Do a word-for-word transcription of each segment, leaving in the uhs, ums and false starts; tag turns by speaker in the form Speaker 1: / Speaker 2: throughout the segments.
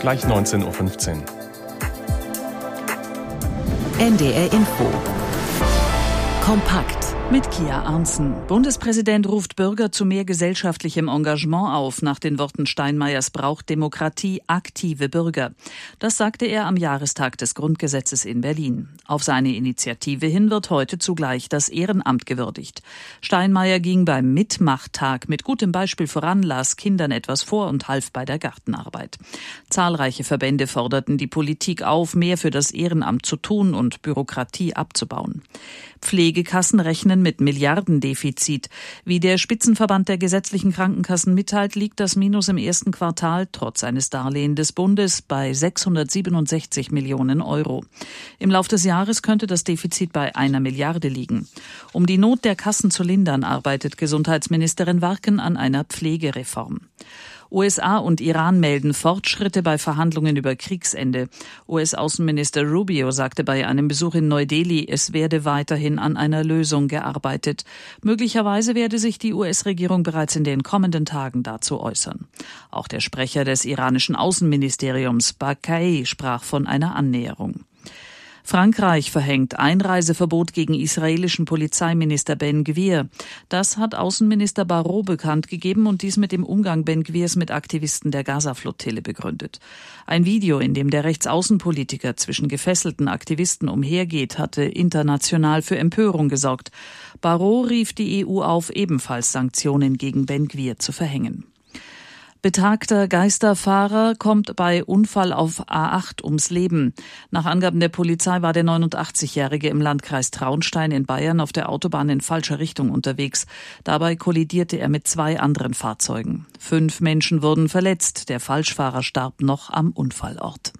Speaker 1: gleich neunzehn Uhr fünfzehn.
Speaker 2: N D R Info. Kompakt.
Speaker 3: Mit Kia Arnzen. Bundespräsident ruft Bürger zu mehr gesellschaftlichem Engagement auf. Nach den Worten Steinmeiers braucht Demokratie aktive Bürger. Das sagte er am Jahrestag des Grundgesetzes in Berlin. Auf seine Initiative hin wird heute zugleich das Ehrenamt gewürdigt. Steinmeier ging beim Mitmachtag mit gutem Beispiel voran, las Kindern etwas vor und half bei der Gartenarbeit. Zahlreiche Verbände forderten die Politik auf, mehr für das Ehrenamt zu tun und Bürokratie abzubauen. Pflegekassen rechnen mit Milliardendefizit. Wie der Spitzenverband der gesetzlichen Krankenkassen mitteilt, liegt das Minus im ersten Quartal trotz eines Darlehens des Bundes bei sechshundertsiebenundsechzig Millionen Euro. Im Lauf des Jahres könnte das Defizit bei einer Milliarde liegen. Um die Not der Kassen zu lindern, arbeitet Gesundheitsministerin Warken an einer Pflegereform. U S A und Iran melden Fortschritte bei Verhandlungen über Kriegsende. U S-Außenminister Rubio sagte bei einem Besuch in Neu-Delhi, es werde weiterhin an einer Lösung gearbeitet. Möglicherweise werde sich die U S-Regierung bereits in den kommenden Tagen dazu äußern. Auch der Sprecher des iranischen Außenministeriums, Bakai, sprach von einer Annäherung. Frankreich verhängt Einreiseverbot gegen israelischen Polizeiminister Ben Gvir. Das hat Außenminister Barrot bekannt gegeben und dies mit dem Umgang Ben Gvirs mit Aktivisten der Gaza-Flottille begründet. Ein Video, in dem der Rechtsaußenpolitiker zwischen gefesselten Aktivisten umhergeht, hatte international für Empörung gesorgt. Barrot rief die E U auf, ebenfalls Sanktionen gegen Ben Gvir zu verhängen. Betagter Geisterfahrer kommt bei Unfall auf A acht ums Leben. Nach Angaben der Polizei war der neunundachtzigjährige im Landkreis Traunstein in Bayern auf der Autobahn in falscher Richtung unterwegs. Dabei kollidierte er mit zwei anderen Fahrzeugen. Fünf Menschen wurden verletzt. Der Falschfahrer starb noch am Unfallort.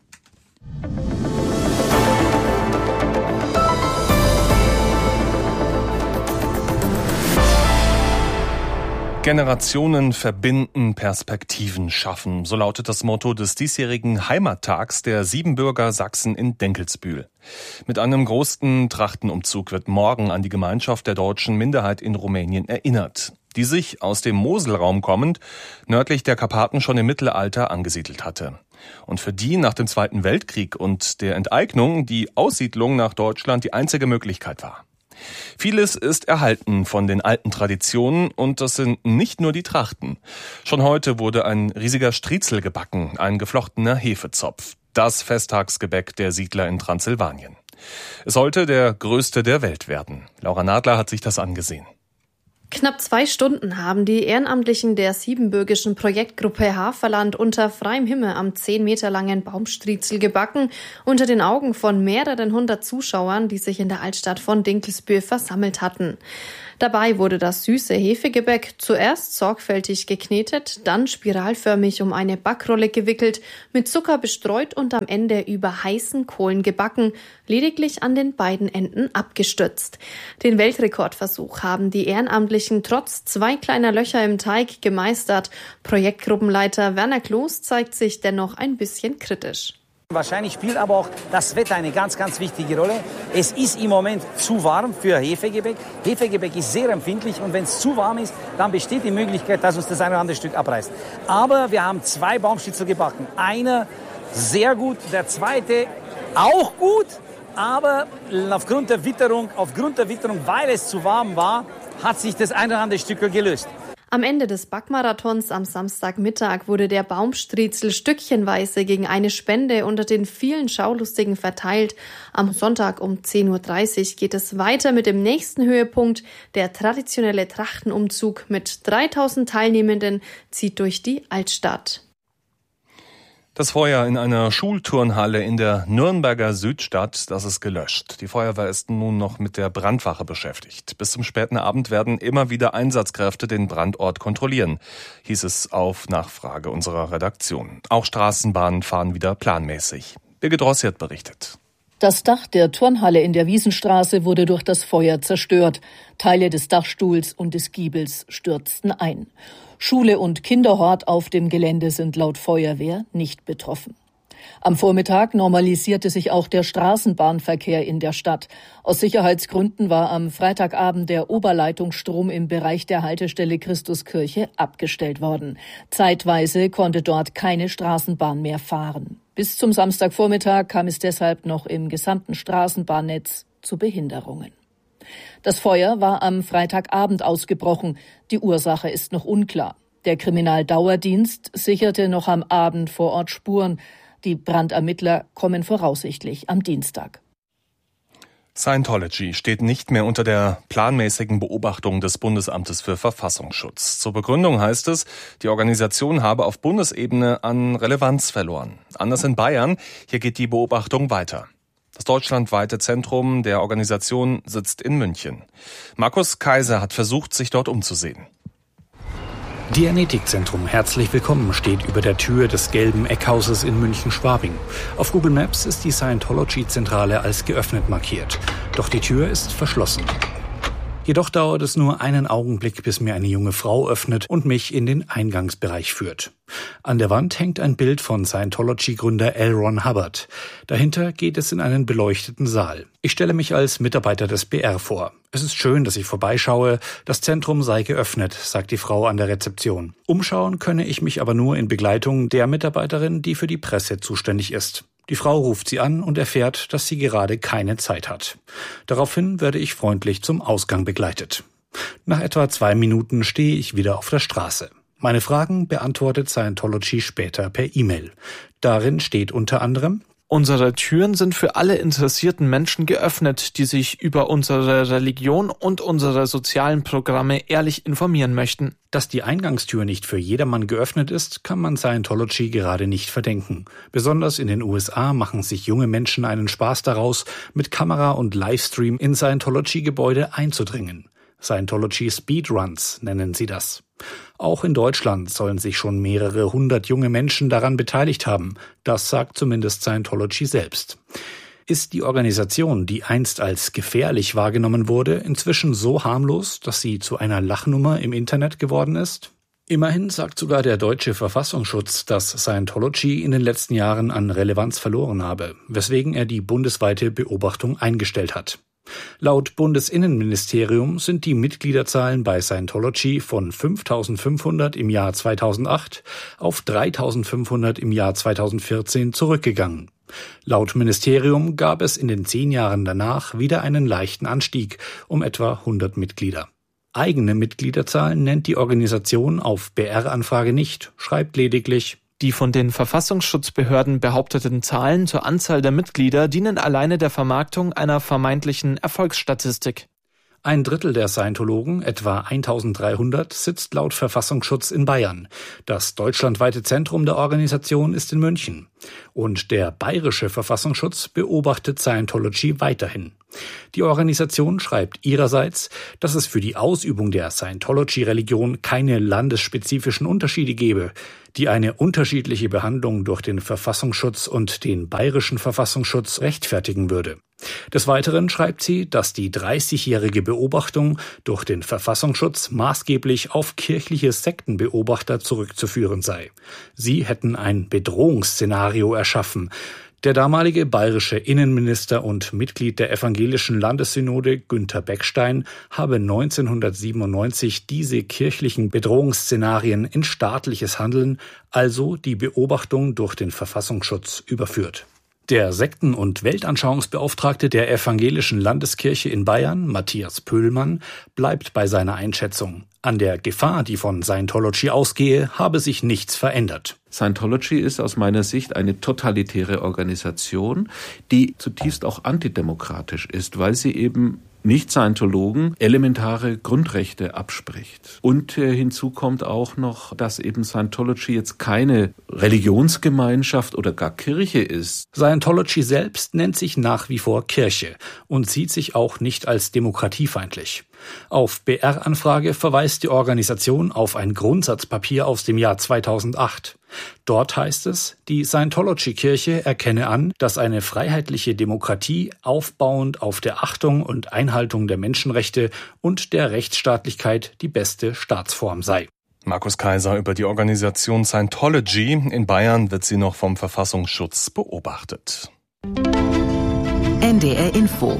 Speaker 1: Generationen verbinden, Perspektiven schaffen. So lautet das Motto des diesjährigen Heimattags der Siebenbürger Sachsen in Denkelsbühl. Mit einem großen Trachtenumzug wird morgen an die Gemeinschaft der deutschen Minderheit in Rumänien erinnert, die sich aus dem Moselraum kommend nördlich der Karpaten schon im Mittelalter angesiedelt hatte. Und für die nach dem Zweiten Weltkrieg und der Enteignung die Aussiedlung nach Deutschland die einzige Möglichkeit war. Vieles ist erhalten von den alten Traditionen und das sind nicht nur die Trachten. Schon heute wurde ein riesiger Striezel gebacken, ein geflochtener Hefezopf. Das Festtagsgebäck der Siedler in Transsilvanien. Es sollte der größte der Welt werden. Laura Nadler hat sich das angesehen.
Speaker 4: Knapp zwei Stunden haben die Ehrenamtlichen der siebenbürgischen Projektgruppe Haferland unter freiem Himmel am zehn Meter langen Baumstriezel gebacken, unter den Augen von mehreren hundert Zuschauern, die sich in der Altstadt von Dinkelsbühl versammelt hatten. Dabei wurde das süße Hefegebäck zuerst sorgfältig geknetet, dann spiralförmig um eine Backrolle gewickelt, mit Zucker bestreut und am Ende über heißen Kohlen gebacken, lediglich an den beiden Enden abgestützt. Den Weltrekordversuch haben die Ehrenamtlichen trotz zwei kleiner Löcher im Teig gemeistert. Projektgruppenleiter Werner Kloß zeigt sich dennoch ein bisschen kritisch.
Speaker 5: Wahrscheinlich spielt aber auch das Wetter eine ganz, ganz wichtige Rolle. Es ist im Moment zu warm für Hefegebäck. Hefegebäck ist sehr empfindlich und wenn es zu warm ist, dann besteht die Möglichkeit, dass uns das eine oder andere Stück abreißt. Aber wir haben zwei Baumstritzel gebacken. Einer sehr gut, der zweite auch gut, aber aufgrund der Witterung, aufgrund der Witterung, weil es zu warm war, hat sich das eine oder andere Stück gelöst.
Speaker 4: Am Ende des Backmarathons am Samstagmittag wurde der Baumstriezel stückchenweise gegen eine Spende unter den vielen Schaulustigen verteilt. Am Sonntag um zehn Uhr dreißig geht es weiter mit dem nächsten Höhepunkt. Der traditionelle Trachtenumzug mit dreitausend Teilnehmenden zieht durch die Altstadt.
Speaker 1: Das Feuer in einer Schulturnhalle in der Nürnberger Südstadt, das ist gelöscht. Die Feuerwehr ist nun noch mit der Brandwache beschäftigt. Bis zum späten Abend werden immer wieder Einsatzkräfte den Brandort kontrollieren, hieß es auf Nachfrage unserer Redaktion. Auch Straßenbahnen fahren wieder planmäßig. Birgit Rossiert berichtet.
Speaker 6: Das Dach der Turnhalle in der Wiesenstraße wurde durch das Feuer zerstört. Teile des Dachstuhls und des Giebels stürzten ein. Schule und Kinderhort auf dem Gelände sind laut Feuerwehr nicht betroffen. Am Vormittag normalisierte sich auch der Straßenbahnverkehr in der Stadt. Aus Sicherheitsgründen war am Freitagabend der Oberleitungsstrom im Bereich der Haltestelle Christuskirche abgestellt worden. Zeitweise konnte dort keine Straßenbahn mehr fahren. Bis zum Samstagvormittag kam es deshalb noch im gesamten Straßenbahnnetz zu Behinderungen. Das Feuer war am Freitagabend ausgebrochen. Die Ursache ist noch unklar. Der Kriminaldauerdienst sicherte noch am Abend vor Ort Spuren. Die Brandermittler kommen voraussichtlich am Dienstag.
Speaker 1: Scientology steht nicht mehr unter der planmäßigen Beobachtung des Bundesamtes für Verfassungsschutz. Zur Begründung heißt es, die Organisation habe auf Bundesebene an Relevanz verloren. Anders in Bayern, hier geht die Beobachtung weiter. Das deutschlandweite Zentrum der Organisation sitzt in München. Markus Kaiser hat versucht, sich dort umzusehen.
Speaker 7: Dianetikzentrum, herzlich willkommen, steht über der Tür des gelben Eckhauses in München-Schwabing. Auf Google Maps ist die Scientology-Zentrale als geöffnet markiert. Doch die Tür ist verschlossen. Jedoch dauert es nur einen Augenblick, bis mir eine junge Frau öffnet und mich in den Eingangsbereich führt. An der Wand hängt ein Bild von Scientology-Gründer L. Ron Hubbard. Dahinter geht es in einen beleuchteten Saal. Ich stelle mich als Mitarbeiter des B R vor. Es ist schön, dass ich vorbeischaue. Das Zentrum sei geöffnet, sagt die Frau an der Rezeption. Umschauen könne ich mich aber nur in Begleitung der Mitarbeiterin, die für die Presse zuständig ist. Die Frau ruft sie an und erfährt, dass sie gerade keine Zeit hat. Daraufhin werde ich freundlich zum Ausgang begleitet. Nach etwa zwei Minuten stehe ich wieder auf der Straße. Meine Fragen beantwortet Scientology später per E-Mail. Darin steht unter anderem:
Speaker 8: Unsere Türen sind für alle interessierten Menschen geöffnet, die sich über unsere Religion und unsere sozialen Programme ehrlich informieren möchten.
Speaker 7: Dass die Eingangstür nicht für jedermann geöffnet ist, kann man Scientology gerade nicht verdenken. Besonders in den U S A machen sich junge Menschen einen Spaß daraus, mit Kamera und Livestream in Scientology-Gebäude einzudringen. Scientology Speedruns nennen sie das. Auch in Deutschland sollen sich schon mehrere hundert junge Menschen daran beteiligt haben. Das sagt zumindest Scientology selbst. Ist die Organisation, die einst als gefährlich wahrgenommen wurde, inzwischen so harmlos, dass sie zu einer Lachnummer im Internet geworden ist? Immerhin sagt sogar der deutsche Verfassungsschutz, dass Scientology in den letzten Jahren an Relevanz verloren habe, weswegen er die bundesweite Beobachtung eingestellt hat. Laut Bundesinnenministerium sind die Mitgliederzahlen bei Scientology von fünftausendfünfhundert im Jahr zweitausendacht auf dreitausendfünfhundert im Jahr zweitausendvierzehn zurückgegangen. Laut Ministerium gab es in den zehn Jahren danach wieder einen leichten Anstieg um etwa hundert Mitglieder. Eigene Mitgliederzahlen nennt die Organisation auf B R-Anfrage nicht, schreibt lediglich:
Speaker 8: Die von den Verfassungsschutzbehörden behaupteten Zahlen zur Anzahl der Mitglieder dienen alleine der Vermarktung einer vermeintlichen Erfolgsstatistik.
Speaker 7: Ein Drittel der Scientologen, etwa eintausenddreihundert, sitzt laut Verfassungsschutz in Bayern. Das deutschlandweite Zentrum der Organisation ist in München. Und der bayerische Verfassungsschutz beobachtet Scientology weiterhin. Die Organisation schreibt ihrerseits, dass es für die Ausübung der Scientology-Religion keine landesspezifischen Unterschiede gebe, die eine unterschiedliche Behandlung durch den Verfassungsschutz und den bayerischen Verfassungsschutz rechtfertigen würde. Des Weiteren schreibt sie, dass die dreißigjährige Beobachtung durch den Verfassungsschutz maßgeblich auf kirchliche Sektenbeobachter zurückzuführen sei. Sie hätten ein Bedrohungsszenario erschaffen. Der damalige bayerische Innenminister und Mitglied der evangelischen Landessynode Günther Beckstein habe neunzehnhundertsiebenundneunzig diese kirchlichen Bedrohungsszenarien in staatliches Handeln, also die Beobachtung durch den Verfassungsschutz, überführt. Der Sekten- und Weltanschauungsbeauftragte der evangelischen Landeskirche in Bayern, Matthias Pöhlmann, bleibt bei seiner Einschätzung. An der Gefahr, die von Scientology ausgehe, habe sich nichts verändert.
Speaker 9: Scientology ist aus meiner Sicht eine totalitäre Organisation, die zutiefst auch antidemokratisch ist, weil sie eben Nicht-Scientologen elementare Grundrechte abspricht. Und äh, hinzu kommt auch noch, dass eben Scientology jetzt keine Religionsgemeinschaft oder gar Kirche ist.
Speaker 7: Scientology selbst nennt sich nach wie vor Kirche und sieht sich auch nicht als demokratiefeindlich. Auf B R-Anfrage verweist die Organisation auf ein Grundsatzpapier aus dem Jahr zweitausendacht. Dort heißt es, die Scientology-Kirche erkenne an, dass eine freiheitliche Demokratie aufbauend auf der Achtung und Einhaltung der Menschenrechte und der Rechtsstaatlichkeit die beste Staatsform sei.
Speaker 1: Markus Kaiser über die Organisation Scientology. In Bayern wird sie noch vom Verfassungsschutz beobachtet.
Speaker 2: N D R Info.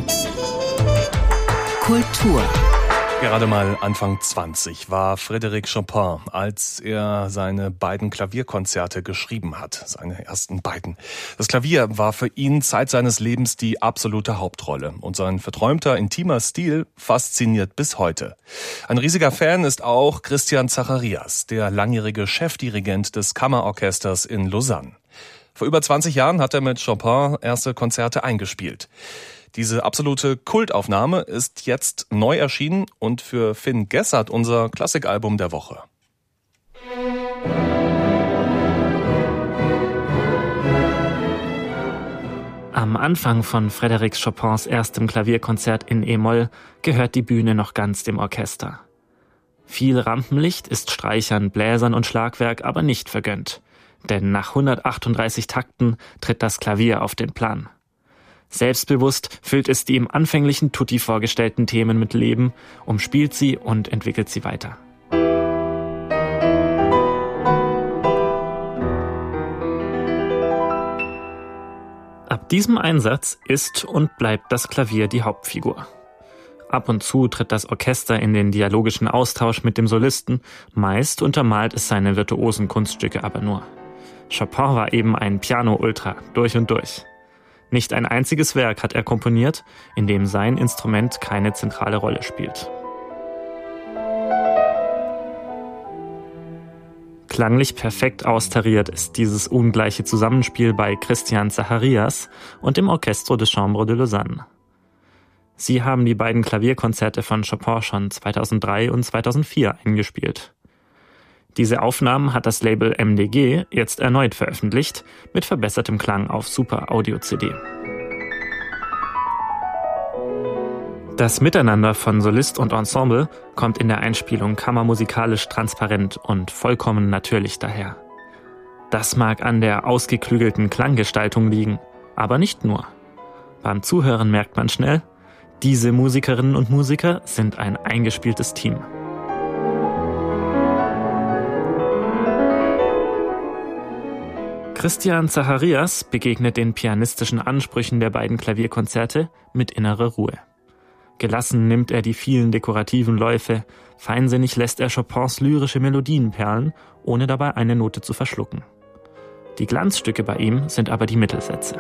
Speaker 2: Kultur.
Speaker 1: Gerade mal Anfang zwanzig war Frédéric Chopin, als er seine beiden Klavierkonzerte geschrieben hat, seine ersten beiden. Das Klavier war für ihn Zeit seines Lebens die absolute Hauptrolle und sein verträumter, intimer Stil fasziniert bis heute. Ein riesiger Fan ist auch Christian Zacharias, der langjährige Chefdirigent des Kammerorchesters in Lausanne. Vor über zwanzig Jahren hat er mit Chopin erste Konzerte eingespielt. Diese absolute Kultaufnahme ist jetzt neu erschienen und für Finn Gessert unser Klassikalbum der Woche.
Speaker 10: Am Anfang von Frédéric Chopins erstem Klavierkonzert in E-Moll gehört die Bühne noch ganz dem Orchester. Viel Rampenlicht ist Streichern, Bläsern und Schlagwerk aber nicht vergönnt, denn nach hundertachtunddreißig Takten tritt das Klavier auf den Plan. Selbstbewusst füllt es die im anfänglichen Tutti vorgestellten Themen mit Leben, umspielt sie und entwickelt sie weiter. Ab diesem Einsatz ist und bleibt das Klavier die Hauptfigur. Ab und zu tritt das Orchester in den dialogischen Austausch mit dem Solisten, meist untermalt es seine virtuosen Kunststücke aber nur. Chopin war eben ein Piano-Ultra, durch und durch. Nicht ein einziges Werk hat er komponiert, in dem sein Instrument keine zentrale Rolle spielt. Klanglich perfekt austariert ist dieses ungleiche Zusammenspiel bei Christian Zacharias und dem Orchestre de Chambre de Lausanne. Sie haben die beiden Klavierkonzerte von Chopin schon zweitausenddrei und zweitausendvier eingespielt. Diese Aufnahmen hat das Label M D G jetzt erneut veröffentlicht, mit verbessertem Klang auf Super Audio C D. Das Miteinander von Solist und Ensemble kommt in der Einspielung kammermusikalisch transparent und vollkommen natürlich daher. Das mag an der ausgeklügelten Klanggestaltung liegen, aber nicht nur. Beim Zuhören merkt man schnell, diese Musikerinnen und Musiker sind ein eingespieltes Team. Christian Zacharias begegnet den pianistischen Ansprüchen der beiden Klavierkonzerte mit innerer Ruhe. Gelassen nimmt er die vielen dekorativen Läufe, feinsinnig lässt er Chopins lyrische Melodien perlen, ohne dabei eine Note zu verschlucken. Die Glanzstücke bei ihm sind aber die Mittelsätze.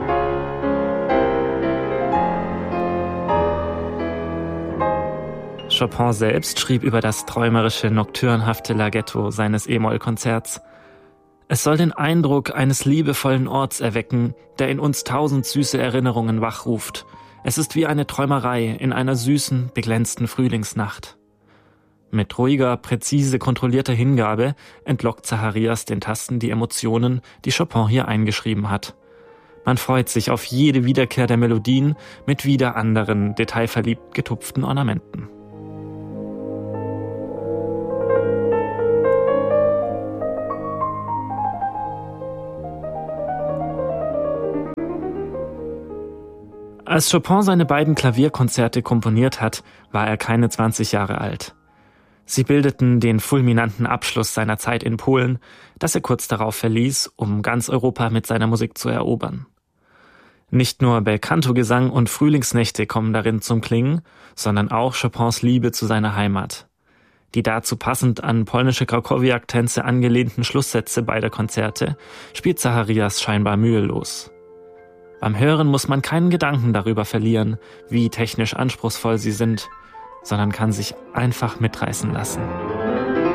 Speaker 10: Chopin selbst schrieb über das träumerische, nocturnhafte Larghetto seines E-Moll-Konzerts: Es soll den Eindruck eines liebevollen Orts erwecken, der in uns tausend süße Erinnerungen wachruft. Es ist wie eine Träumerei in einer süßen, beglänzten Frühlingsnacht. Mit ruhiger, präzise, kontrollierter Hingabe entlockt Zacharias den Tasten die Emotionen, die Chopin hier eingeschrieben hat. Man freut sich auf jede Wiederkehr der Melodien mit wieder anderen, detailverliebt getupften Ornamenten. Als Chopin seine beiden Klavierkonzerte komponiert hat, war er keine zwanzig Jahre alt. Sie bildeten den fulminanten Abschluss seiner Zeit in Polen, das er kurz darauf verließ, um ganz Europa mit seiner Musik zu erobern. Nicht nur Belcanto-Gesang und Frühlingsnächte kommen darin zum Klingen, sondern auch Chopins Liebe zu seiner Heimat. Die dazu passend an polnische Krakowiak-Tänze angelehnten Schlusssätze beider Konzerte spielt Zacharias scheinbar mühelos. Beim Hören muss man keinen Gedanken darüber verlieren, wie technisch anspruchsvoll sie sind, sondern kann sich einfach mitreißen lassen.